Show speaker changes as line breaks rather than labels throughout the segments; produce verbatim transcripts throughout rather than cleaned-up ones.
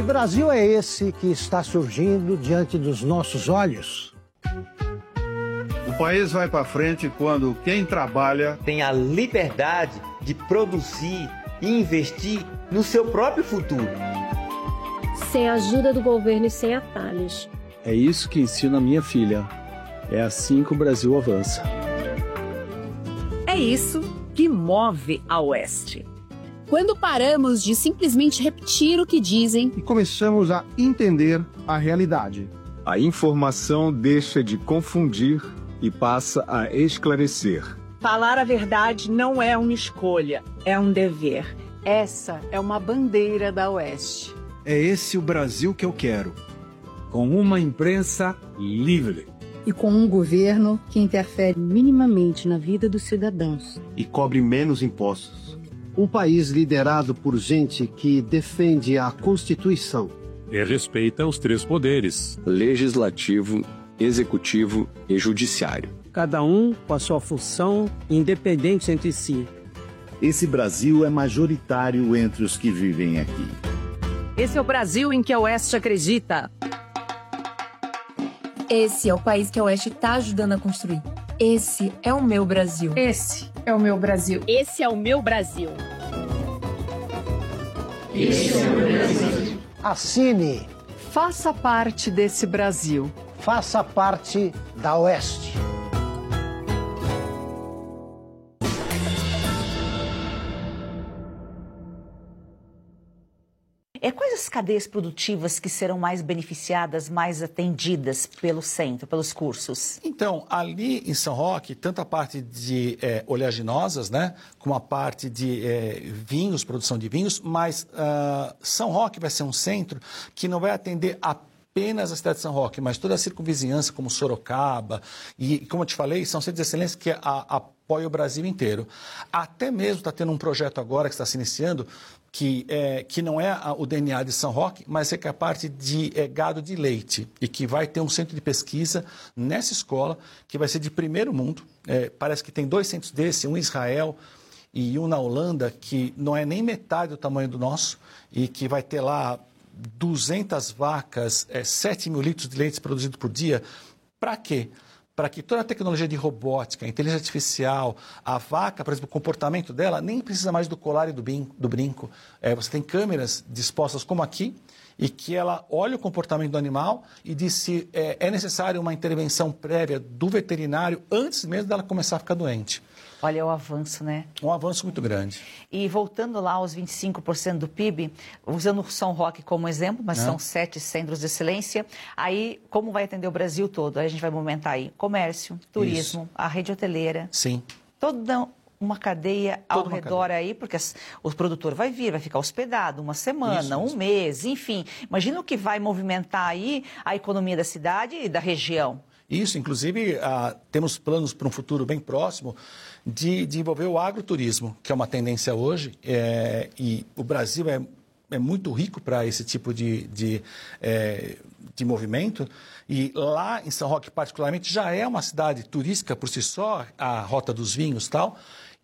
Que Brasil é esse que está surgindo diante dos nossos olhos?
O país vai para frente quando quem trabalha
tem a liberdade de produzir e investir no seu próprio futuro.
Sem a ajuda do governo e sem atalhos.
É isso que ensino a minha filha. É assim que o Brasil avança.
É isso que move a Oeste.
Quando paramos de simplesmente repetir o que dizem
e começamos a entender a realidade.
A informação deixa de confundir e passa a esclarecer.
Falar a verdade não é uma escolha, é um dever.
Essa é uma bandeira da Oeste.
É esse o Brasil que eu quero.
Com uma imprensa livre.
E com um governo que interfere minimamente na vida dos cidadãos.
E cobre menos impostos.
Um país liderado por gente que defende a Constituição.
E respeita os três poderes:
legislativo, executivo e judiciário.
Cada um com a sua função, independente entre si.
Esse Brasil é majoritário entre os que vivem aqui.
Esse é o Brasil em que a Oeste acredita.
Esse é o país que a Oeste está ajudando a construir. Esse é o meu Brasil.
Esse é o meu Brasil.
Esse é o meu Brasil.
Esse é o meu Brasil.
Assine.
Faça parte desse Brasil.
Faça parte da Oeste.
É, quais as cadeias produtivas que serão mais beneficiadas, mais atendidas pelo centro, pelos cursos?
Então, ali em São Roque, tanto a parte de é, oleaginosas, né, como a parte de é, vinhos, produção de vinhos, mas uh, São Roque vai ser um centro que não vai atender apenas a cidade de São Roque, mas toda a circunvizinhança, como Sorocaba, e como eu te falei, são centros de excelência que a, a, apoiam o Brasil inteiro. Até mesmo está tendo um projeto agora que está se iniciando, que, é, que não é a, o D N A de São Roque, mas é que é a parte de é, gado de leite, e que vai ter um centro de pesquisa nessa escola, que vai ser de primeiro mundo. É, parece que tem dois centros desse, um em Israel e um na Holanda, que não é nem metade do tamanho do nosso, e que vai ter lá duzentas vacas, é, sete mil litros de leite produzido por dia. Para quê? Para que toda a tecnologia de robótica, inteligência artificial, a vaca, por exemplo, o comportamento dela, nem precisa mais do colar e do, bin, do brinco. É, você tem câmeras dispostas como aqui, e que ela olha o comportamento do animal e diz se é, é necessário uma intervenção prévia do veterinário antes mesmo dela começar a ficar doente.
Olha o avanço, né?
Um avanço muito grande.
E voltando lá aos vinte e cinco por cento do P I B, usando o São Roque como exemplo, mas é. são sete centros de excelência, aí como vai atender o Brasil todo? Aí a gente vai movimentar aí comércio, turismo, Isso. a rede hoteleira.
Sim.
Toda uma cadeia
Toda
ao
uma
redor
cadeia.
aí, porque as, o produtor vai vir, vai ficar hospedado uma semana, isso, um isso. mês, enfim. Imagina o que vai movimentar aí a economia da cidade e da região.
Isso, inclusive, ah, temos planos para um futuro bem próximo de, de envolver o agroturismo, que é uma tendência hoje, é, e o Brasil é, é muito rico para esse tipo de, de, é, de movimento, e lá em São Roque, particularmente, já é uma cidade turística por si só, a Rota dos Vinhos e tal,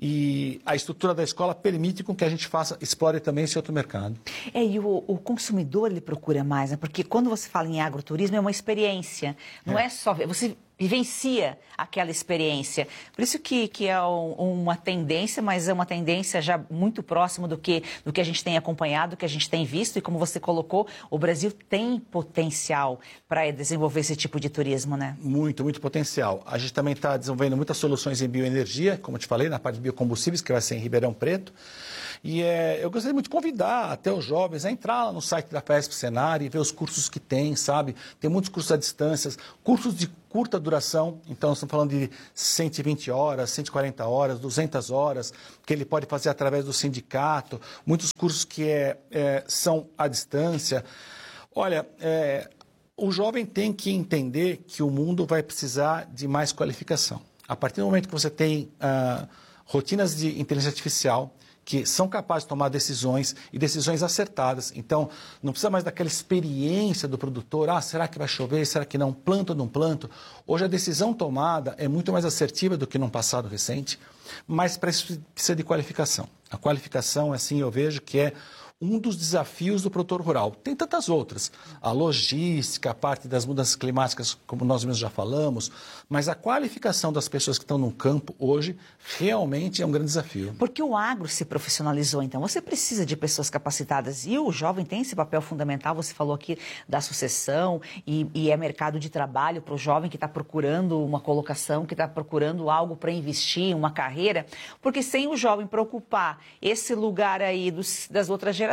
e a estrutura da escola permite com que a gente faça, explore também esse outro mercado.
É, e o, o consumidor, ele procura mais, né? Porque quando você fala em agroturismo, é uma experiência, não é, é só... Você vivencia aquela experiência. Por isso que, que é um, uma tendência, mas é uma tendência já muito próxima do que, do que a gente tem acompanhado, do que a gente tem visto, e como você colocou, o Brasil tem potencial para desenvolver esse tipo de turismo, né? Muito, muito potencial. A gente também está desenvolvendo muitas soluções em bioenergia, como eu te falei, na parte de biocombustíveis, que vai ser em Ribeirão Preto. E é, eu gostaria muito de convidar até os jovens a entrar lá no site da F E S P Senar e ver os cursos que tem, sabe? Tem muitos cursos à distância, cursos de curta duração, então estamos falando de cento e vinte horas, cento e quarenta horas, duzentas horas, que ele pode fazer através do sindicato, muitos cursos que é, é, são à distância. Olha, é, o jovem tem que entender que o mundo vai precisar de mais qualificação. A partir do momento que você tem ah, rotinas de inteligência artificial, que são capazes de tomar decisões e decisões acertadas. Então, não precisa mais daquela experiência do produtor, ah, será que vai chover, será que não, planto ou não planto? Hoje a decisão tomada é muito mais assertiva do que num passado recente, mas para isso precisa de qualificação. A qualificação, assim, eu vejo que é
um dos desafios do produtor rural. Tem tantas outras, a logística, a parte das mudanças climáticas, como nós mesmos já falamos, mas a qualificação das pessoas que estão no campo hoje realmente é um grande desafio.
Porque o agro se profissionalizou, então você precisa de pessoas capacitadas e o jovem tem esse papel fundamental. Você falou aqui da sucessão e, e é mercado de trabalho para o jovem que está procurando uma colocação, que está procurando algo para investir, uma carreira, porque sem o jovem preocupar esse lugar aí dos, das outras gerações,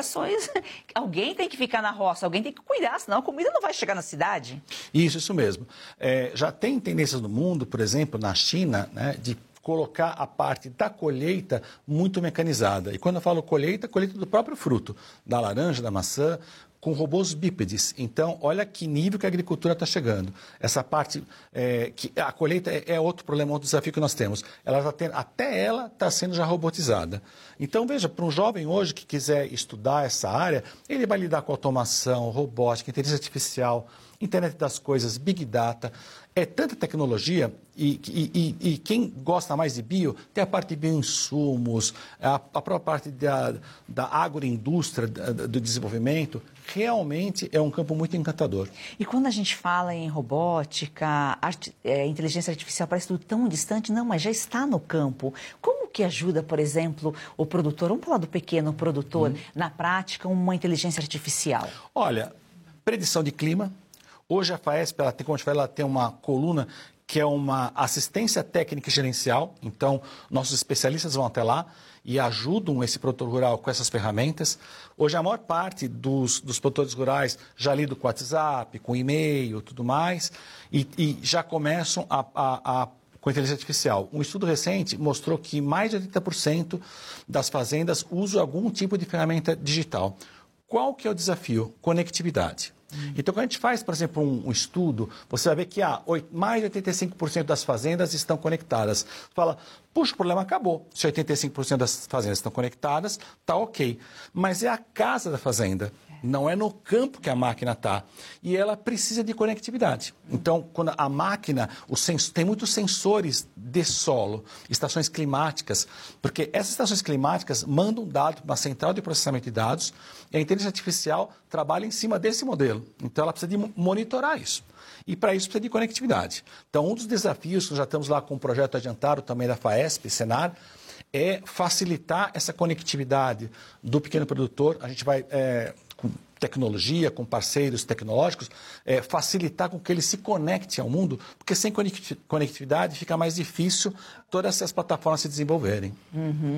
alguém tem que ficar na roça, alguém tem que cuidar, senão a comida não vai chegar na cidade.
Isso, isso mesmo. É, já tem tendências no mundo, por exemplo, na China, né, de colocar a parte da colheita muito mecanizada. E quando eu falo colheita, colheita do próprio fruto, da laranja, da maçã, com robôs bípedes. Então, olha que nível que a agricultura está chegando. Essa parte, é, que a colheita é, é outro problema, outro desafio que nós temos. Ela tá tendo, até ela está sendo já robotizada. Então, veja, para um jovem hoje que quiser estudar essa área, ele vai lidar com automação, robótica, inteligência artificial, internet das coisas, big data. É tanta tecnologia e, e, e, e quem gosta mais de bio tem a parte de bioinsumos, a, a própria parte da, da agroindústria, da, do desenvolvimento. Realmente é um campo muito encantador.
E quando a gente fala em robótica, art, é, inteligência artificial, parece tudo tão distante, não, mas já está no campo. Como que ajuda, por exemplo, o produtor, vamos falar do pequeno produtor, hum. na prática, uma inteligência artificial?
Olha, predição de clima. Hoje a FAESP, ela tem, como a gente fala, ela tem uma coluna que é uma assistência técnica e gerencial. Então, nossos especialistas vão até lá e ajudam esse produtor rural com essas ferramentas. Hoje, a maior parte dos, dos produtores rurais já lidam com WhatsApp, com e-mail, tudo mais, e, e já começam a, a, a com inteligência artificial. Um estudo recente mostrou que mais de oitenta por cento das fazendas usam algum tipo de ferramenta digital. Qual que é o desafio? Conectividade. Então, quando a gente faz, por exemplo, um, um estudo, você vai ver que ah, mais de oitenta e cinco por cento das fazendas estão conectadas. Fala, puxa, o problema acabou. Se oitenta e cinco por cento das fazendas estão conectadas, tá ok. Mas é a casa da fazenda, não é no campo que a máquina está. E ela precisa de conectividade. Então, quando a máquina, o sens- tem muitos sensores de solo, estações climáticas, porque essas estações climáticas mandam dados para uma central de processamento de dados e a inteligência artificial trabalha em cima desse modelo. Então, ela precisa de monitorar isso. E para isso precisa de conectividade. Então, um dos desafios, que já estamos lá com o projeto Adiantaro também da FAESP, Senar, é facilitar essa conectividade do pequeno produtor. A gente vai, é, com tecnologia, com parceiros tecnológicos, é, facilitar com que ele se conecte ao mundo, porque sem conectividade fica mais difícil todas essas plataformas se desenvolverem.
Uhum.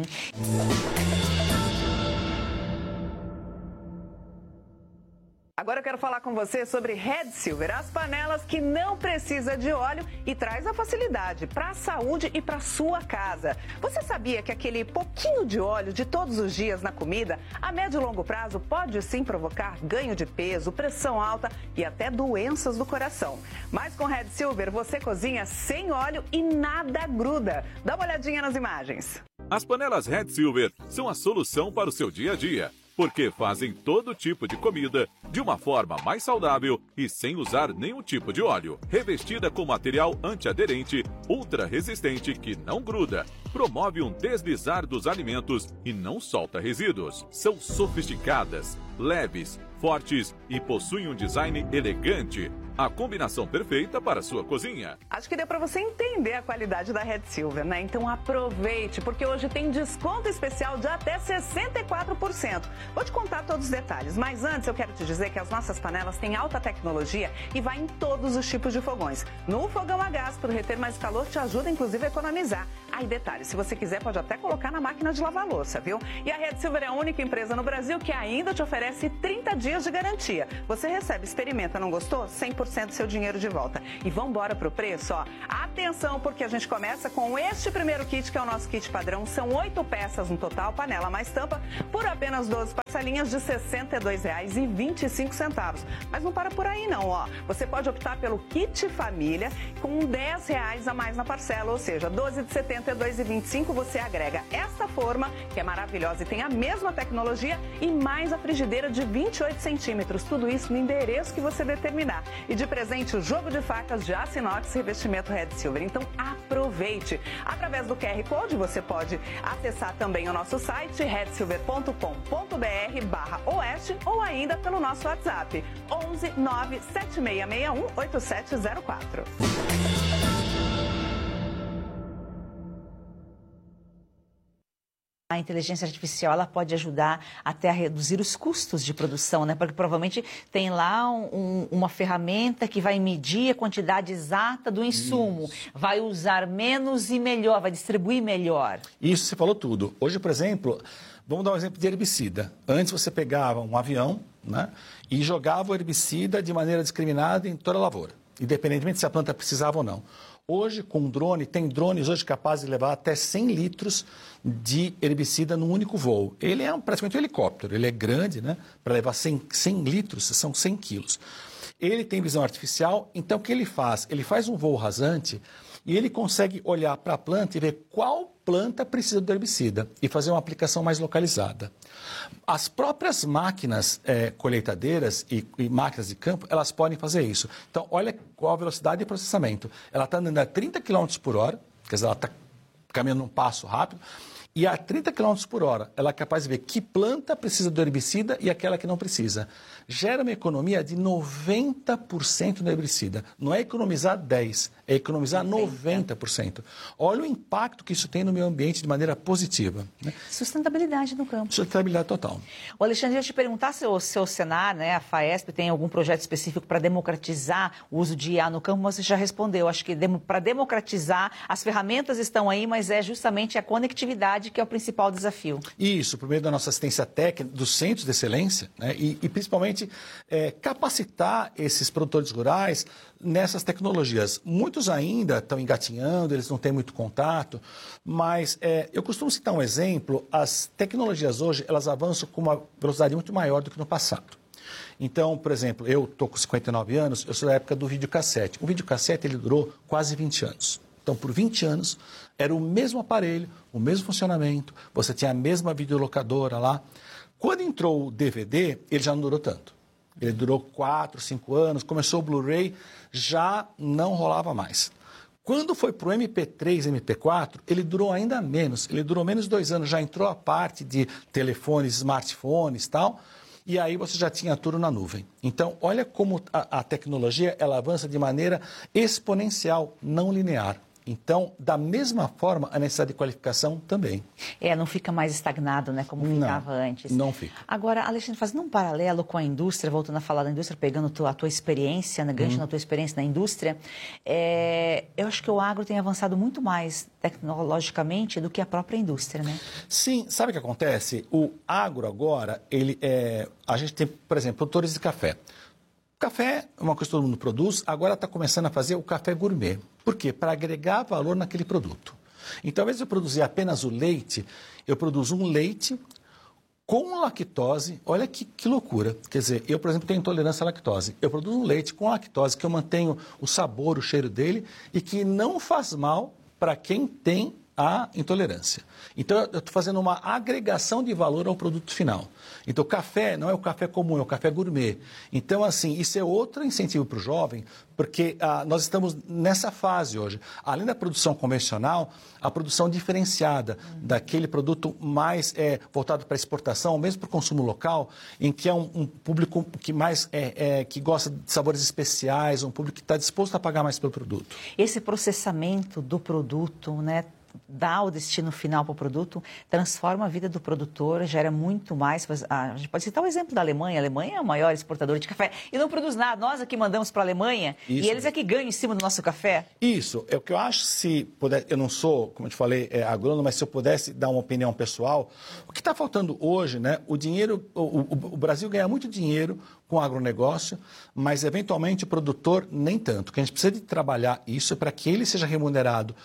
Agora eu quero falar com você sobre Red Silver, as panelas que não precisa de óleo e traz a facilidade para a saúde e para sua casa. Você sabia que aquele pouquinho de óleo de todos os dias na comida, a médio e longo prazo, pode sim provocar ganho de peso, pressão alta e até doenças do coração? Mas com Red Silver você cozinha sem óleo e nada gruda. Dá uma olhadinha nas imagens.
As panelas Red Silver são a solução para o seu dia a dia, porque fazem todo tipo de comida de uma forma mais saudável e sem usar nenhum tipo de óleo. Revestida com material antiaderente, ultra resistente que não gruda, promove um deslizar dos alimentos e não solta resíduos. São sofisticadas, leves, fortes e possuem um design elegante. A combinação perfeita para a sua cozinha.
Acho que deu para você entender a qualidade da Red Silver, né? Então aproveite, porque hoje tem desconto especial de até sessenta e quatro por cento. Vou te contar todos os detalhes, mas antes eu quero te dizer que as nossas panelas têm alta tecnologia e vai em todos os tipos de fogões. No fogão a gás, para reter mais calor, te ajuda inclusive a economizar. Aí detalhe, se você quiser pode até colocar na máquina de lavar louça, viu? E a Red Silver é a única empresa no Brasil que ainda te oferece trinta dias de garantia. Você recebe, experimenta, não gostou? cem por cento do seu dinheiro de volta. E vamos embora pro preço, ó. Atenção, porque a gente começa com este primeiro kit, que é o nosso kit padrão. São oito peças no total, panela mais tampa, por apenas doze parcelinhas de sessenta e dois reais e vinte e cinco centavos. Mas não para por aí não, ó. Você pode optar pelo kit família com dez reais a mais na parcela, ou seja, doze de setenta trinta e dois e vinte e cinco você agrega esta forma, que é maravilhosa e tem a mesma tecnologia, e mais a frigideira de vinte e oito centímetros. Tudo isso no endereço que você determinar. E de presente o jogo de facas de aço inox revestimento Red Silver. Então aproveite. Através do Q R Code você pode acessar também o nosso site red silver ponto com ponto br barra oeste ou ainda pelo nosso WhatsApp onze nove sete seis seis um oito sete zero quatro.
A inteligência artificial ela pode ajudar até a reduzir os custos de produção, né? Porque provavelmente tem lá um, uma ferramenta que vai medir a quantidade exata do insumo, Isso. vai usar menos e melhor, vai distribuir melhor.
Isso, você falou tudo. Hoje, por exemplo, vamos dar um exemplo de herbicida. Antes você pegava um avião, né, e jogava o herbicida de maneira discriminada em toda a lavoura, independentemente se a planta precisava ou não. Hoje, com drone, tem drones hoje capazes de levar até cem litros de herbicida num único voo. Ele é um, praticamente um helicóptero, ele é grande, né? Para levar cem, cem litros, são cem quilos. Ele tem visão artificial, então o que ele faz? Ele faz um voo rasante e ele consegue olhar para a planta e ver qual planta precisa do herbicida e fazer uma aplicação mais localizada. As próprias máquinas é, colheitadeiras e, e máquinas de campo, elas podem fazer isso. Então, olha qual a velocidade de processamento. Ela está andando a trinta quilômetros por hora, quer dizer, ela está caminhando um passo rápido, e a trinta quilômetros por hora, ela é capaz de ver que planta precisa do herbicida e aquela que não precisa. Gera uma economia de noventa por cento no herbicida. Não é economizar dez por cento, é economizar noventa por cento. Olha o impacto que isso tem no meio ambiente de maneira positiva. Né?
Sustentabilidade no campo.
Sustentabilidade total.
O Alexandre, eu ia te perguntar se o seu Senar, né, a FAESP, tem algum projeto específico para democratizar o uso de I A no campo, mas você já respondeu. Acho que dem- para democratizar, as ferramentas estão aí, mas é justamente a conectividade que é o principal desafio.
Isso, por meio da nossa assistência técnica, dos centros de excelência, né, e, e principalmente é, capacitar esses produtores rurais nessas tecnologias. Muitos ainda estão engatinhando, eles não têm muito contato, mas é, eu costumo citar um exemplo, as tecnologias hoje, elas avançam com uma velocidade muito maior do que no passado. Então, por exemplo, eu estou com cinquenta e nove anos, eu sou da época do videocassete. O videocassete, ele durou quase vinte anos. Então, por vinte anos, era o mesmo aparelho, o mesmo funcionamento, você tinha a mesma videolocadora lá. Quando entrou o D V D, ele já não durou tanto. Ele durou quatro, cinco anos, começou o Blu-ray, já não rolava mais. Quando foi para o M P três, M P quatro, ele durou ainda menos. Ele durou menos de dois anos, já entrou a parte de telefones, smartphones e tal, e aí você já tinha tudo na nuvem. Então, olha como a, a tecnologia ela avança de maneira exponencial, não linear. Então, da mesma forma, a necessidade de qualificação também.
É, não fica mais estagnado, né, como ficava
não,
antes.
Não fica.
Agora, Alexandre, fazendo um paralelo com a indústria, voltando a falar da indústria, pegando a tua experiência, né, gancho hum. na tua experiência na indústria, é, eu acho que o agro tem avançado muito mais tecnologicamente do que a própria indústria, né?
Sim, sabe o que acontece? O agro agora, ele é, a gente tem, por exemplo, produtores de café. Café é uma coisa que todo mundo produz, agora está começando a fazer o café gourmet. Por quê? Para agregar valor naquele produto. Então, ao invés de eu produzir apenas o leite, eu produzo um leite com lactose. Olha que, que loucura. Quer dizer, eu, por exemplo, tenho intolerância à lactose. Eu produzo um leite com lactose que eu mantenho o sabor, o cheiro dele e que não faz mal para quem tem a intolerância. Então, eu estou fazendo uma agregação de valor ao produto final. Então, o café não é o café comum, é o café gourmet. Então, assim, isso é outro incentivo para o jovem, porque ah, nós estamos nessa fase hoje. Além da produção convencional, a produção diferenciada, uhum. daquele produto mais é, voltado para exportação, mesmo para o consumo local, em que é um, um público que mais é, é, que gosta de sabores especiais, um público que está disposto a pagar mais pelo produto.
Esse processamento do produto, né? Dá o destino final para o produto, transforma a vida do produtor, gera muito mais. A gente pode citar o exemplo da Alemanha. A Alemanha é o maior exportador de café e não produz nada. Nós aqui mandamos para a Alemanha Isso. e eles é que ganham em cima do nosso café.
Isso. É o que eu acho, se puder, eu não sou, como eu te falei, é, agrônomo, mas se eu pudesse dar uma opinião pessoal, o que está faltando hoje, né? O dinheiro, o, o, o Brasil ganha muito dinheiro com o agronegócio, mas eventualmente o produtor nem tanto. O que a gente precisa de trabalhar isso é para que ele seja remunerado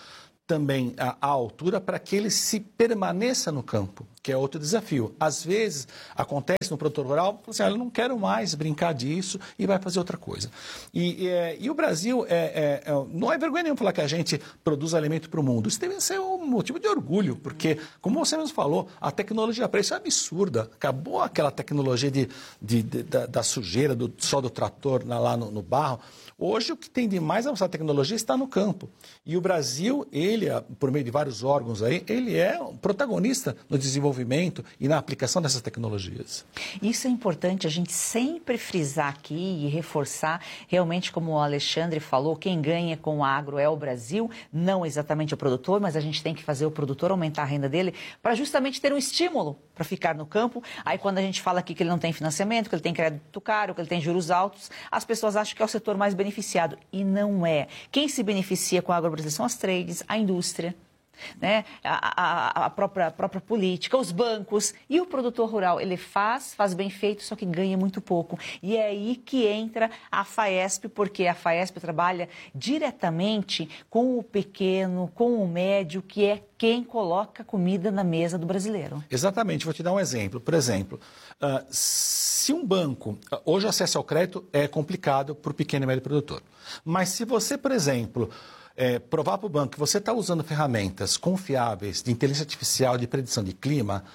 também a, a altura para que ele se permaneça no campo, que é outro desafio. Às vezes, acontece no produtor rural, assim, ah, eu não quero mais brincar disso e vai fazer outra coisa. E, e, e o Brasil, é, é, é, não é vergonha nenhuma falar que a gente produz alimento para o mundo. Isso deve ser um motivo de orgulho, porque, como você mesmo falou, a tecnologia para isso é absurda. Acabou aquela tecnologia de, de, de, da, da sujeira, do, só do trator na, lá no, no barro. Hoje, o que tem de mais avançada tecnologia está no campo. E o Brasil, ele, por meio de vários órgãos aí, ele é um protagonista no desenvolvimento e na aplicação dessas tecnologias.
Isso é importante a gente sempre frisar aqui e reforçar, realmente como o Alexandre falou, quem ganha com o agro é o Brasil, não exatamente o produtor, mas a gente tem que fazer o produtor aumentar a renda dele para justamente ter um estímulo para ficar no campo. Aí quando a gente fala aqui que ele não tem financiamento, que ele tem crédito caro, que ele tem juros altos, as pessoas acham que é o setor mais beneficiado, e não é. Quem se beneficia com a agrobrasileira são as trades, a indústria, né? a, a, a, própria, a própria política, os bancos, e o produtor rural, ele faz, faz bem feito, só que ganha muito pouco. E é aí que entra a FAESP, porque a FAESP trabalha diretamente com o pequeno, com o médio, que é quem coloca comida na mesa do brasileiro.
Exatamente, vou te dar um exemplo. Por exemplo, uh, se um banco, uh, hoje o acesso ao crédito é complicado para o pequeno e médio produtor, mas se você, por exemplo, É, provar para o banco que você está usando ferramentas confiáveis de inteligência artificial, de predição de clima,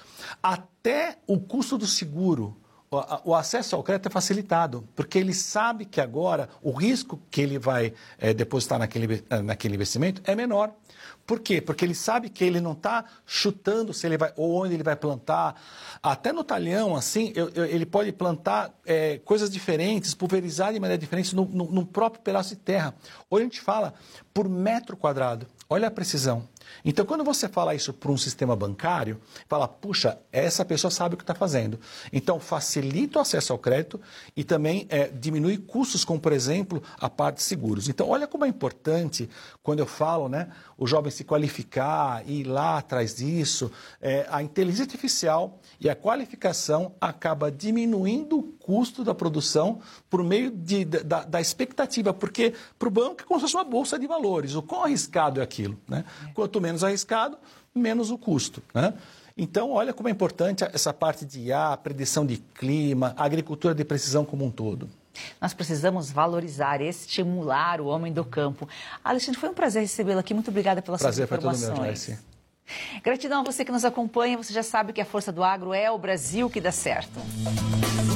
até o custo do seguro, o, o acesso ao crédito é facilitado, porque ele sabe que agora o risco que ele vai é, depositar naquele, naquele investimento é menor. Por quê? Porque ele sabe que ele não está chutando se ele vai, ou onde ele vai plantar. Até no talhão, assim, eu, eu, ele pode plantar é, coisas diferentes, pulverizar de maneira diferente no, no, no próprio pedaço de terra. Hoje a gente fala por metro quadrado. Olha a precisão. Então, quando você fala isso para um sistema bancário, fala, puxa, essa pessoa sabe o que está fazendo. Então, facilita o acesso ao crédito e também é, diminui custos, como, por exemplo, a parte de seguros. Então, olha como é importante, quando eu falo, né, o jovem se qualificar, ir lá atrás disso, é, a inteligência artificial e a qualificação acaba diminuindo o custo da produção por meio de, da, da expectativa, porque para o banco é como se fosse uma bolsa de valores. O quão arriscado é aquilo, né? Quanto menos arriscado, menos o custo, né? Então, olha como é importante essa parte de I A, predição de clima, agricultura de precisão como um todo.
Nós precisamos valorizar, estimular o homem do campo. Alexandre, foi um prazer recebê-lo aqui. Muito obrigada pelas suas informações.
Prazer foi todo meu, Joyce.
Gratidão a você que nos acompanha. Você já sabe que a força do agro é o Brasil que dá certo.